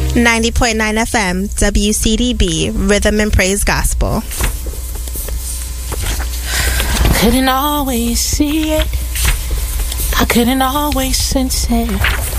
90.9 FM, WCDB, Rhythm and Praise Gospel. I couldn't always see it. I couldn't always sense it.